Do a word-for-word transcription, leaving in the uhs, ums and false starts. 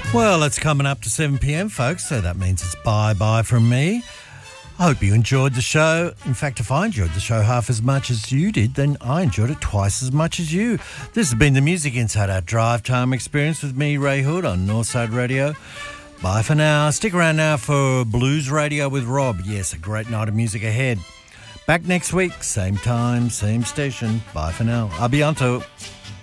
Well, it's coming up to seven p m, folks, so that means it's bye-bye from me. I hope you enjoyed the show. In fact, if I enjoyed the show half as much as you did, then I enjoyed it twice as much as you. This has been the Music Inside Our Drive Time Experience with me, Ray Hood, on Northside Radio. Bye for now. Stick around now for Blues Radio with Rob. Yes, a great night of music ahead. Back next week, same time, same station. Bye for now. A bientôt.